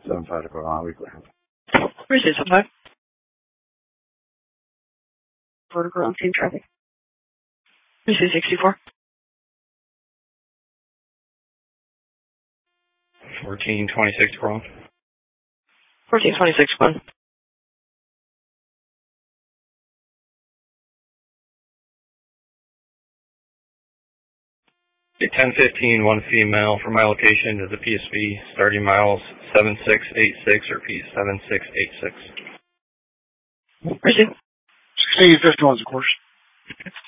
7-5 to Coral Highway, clear. Appreciate 7-5. Vertical on scene traffic. Appreciate 64. 1426 Coral. 1426 1. 1015, one female from my location to the PSV, starting miles 7686 or P7686. Appreciate 1651 is of course.